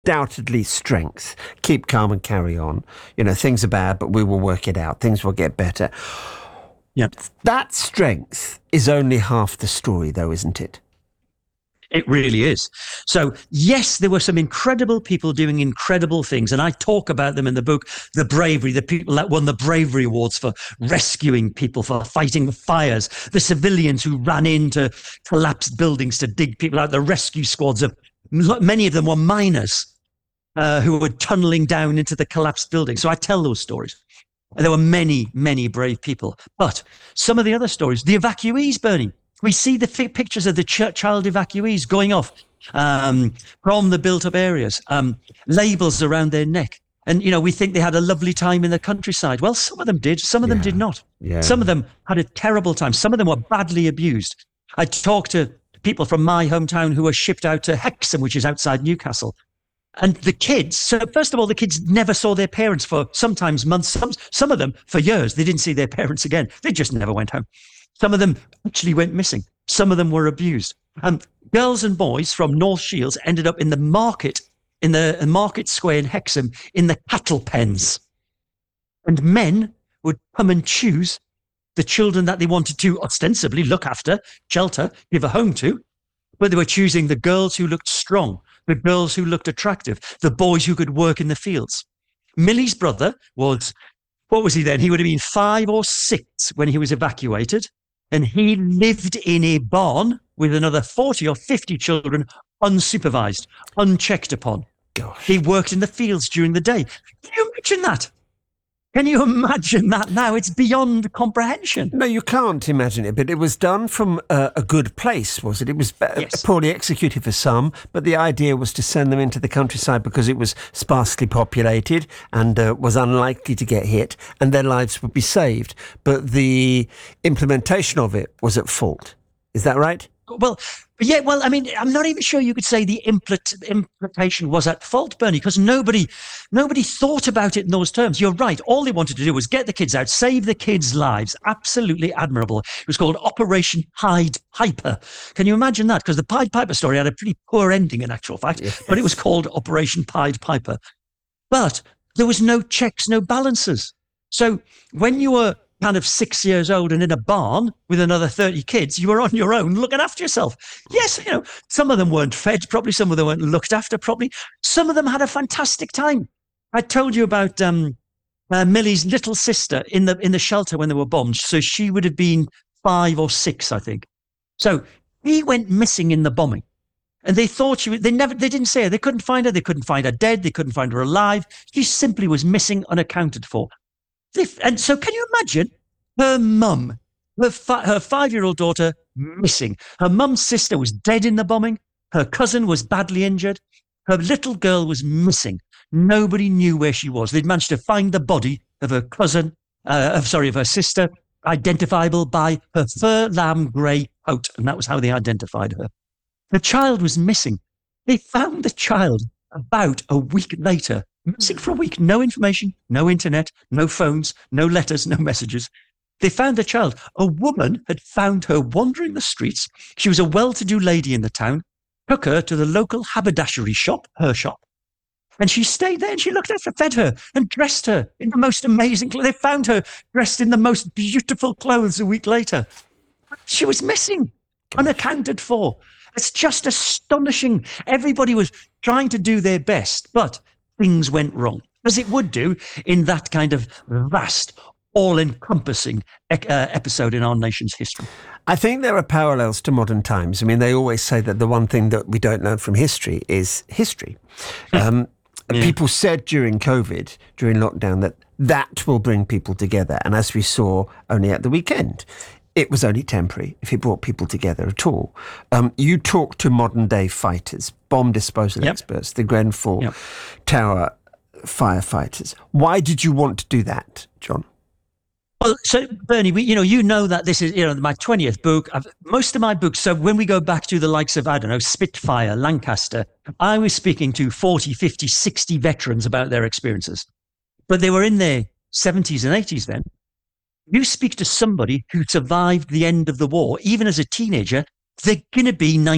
undoubtedly strength. Keep calm and carry on. Things are bad, but we will work it out. Things will get better. Yeah. That strength is only half the story, though, isn't it? It really is. So, yes, there were some incredible people doing incredible things. And I talk about them in the book, the bravery, the people that won the bravery awards for rescuing people, for fighting the fires, the civilians who ran into collapsed buildings to dig people out, the rescue squads of many of them were miners who were tunneling down into the collapsed building. So I tell those stories. And there were many, many brave people. But some of the other stories, the evacuees, Bernie, we see the pictures of the child evacuees going off from the built-up areas, labels around their neck. And, we think they had a lovely time in the countryside. Well, some of them did. Some of them did not. Yeah. Some of them had a terrible time. Some of them were badly abused. I talked to people from my hometown who were shipped out to Hexham, which is outside Newcastle. And the kids, so first of all, the kids never saw their parents for sometimes months. Some of them for years. They didn't see their parents again. They just never went home. Some of them actually went missing. Some of them were abused. Girls and boys from North Shields ended up in the market, in the market square in Hexham, in the cattle pens. And men would come and choose the children that they wanted to ostensibly look after, shelter, give a home to. But they were choosing the girls who looked strong, the girls who looked attractive, the boys who could work in the fields. Millie's brother was, what was he then? He would have been 5 or 6 when he was evacuated. And he lived in a barn with another 40 or 50 children, unsupervised, unchecked upon. Gosh. He worked in the fields during the day. Can you imagine that? Can you imagine that now? It's beyond comprehension. No, you can't imagine it, but it was done from a good place, was it? It was poorly executed for some, but the idea was to send them into the countryside because it was sparsely populated and was unlikely to get hit, and their lives would be saved. But the implementation of it was at fault. Is that right? Well, I mean, I'm not even sure you could say the implementation was at fault, Bernie, because nobody thought about it in those terms. You're right. All they wanted to do was get the kids out, save the kids' lives. Absolutely admirable. It was called Operation Pied Piper. Can you imagine that? Because the Pied Piper story had a pretty poor ending, in actual fact, but it was called Operation Pied Piper. But there was no checks, no balances. So when you were kind of 6 years old and in a barn with another 30 kids, you were on your own looking after yourself. Yes, some of them weren't fed properly, some of them weren't looked after properly. Some of them had a fantastic time. I told you about Millie's little sister in the shelter when they were bombed. So she would have been 5 or 6, I think. So he went missing in the bombing. And they thought they didn't say her. They couldn't find her. They couldn't find her dead. They couldn't find her alive. She simply was missing, unaccounted for. And so can you imagine her mum, her 5-year-old daughter missing? Her mum's sister was dead in the bombing. Her cousin was badly injured. Her little girl was missing. Nobody knew where she was. They'd managed to find the body of her cousin, of her sister, identifiable by her fur lamb grey coat. And that was how they identified her. The child was missing. They found the child about a week later. Missing for a week, no information, no internet, no phones, no letters, no messages. They found the child. A woman had found her wandering the streets. She was a well-to-do lady in the town, took her to the local haberdashery shop, her shop, and she stayed there and she looked after, fed her and dressed her in the most amazing clothes. They found her dressed in the most beautiful clothes a week later. She was missing, unaccounted for. It's just astonishing. Everybody was trying to do their best, but things went wrong, as it would do in that kind of vast, all-encompassing episode in our nation's history. I think there are parallels to modern times. I mean, they always say that the one thing that we don't learn from history is history. People said during COVID, during lockdown, that will bring people together. And as we saw only at the weekend, it was only temporary if it brought people together at all. You talk to modern-day fighters, bomb disposal experts, the Grenfell Tower firefighters. Why did you want to do that, John? Well, so Bernie, you know that this is my 20th book. Most of my books. So when we go back to the likes of Spitfire, Lancaster, I was speaking to 40, 50, 60 veterans about their experiences, but they were in their 70s and 80s then. You speak to somebody who survived the end of the war, even as a teenager, they're going to be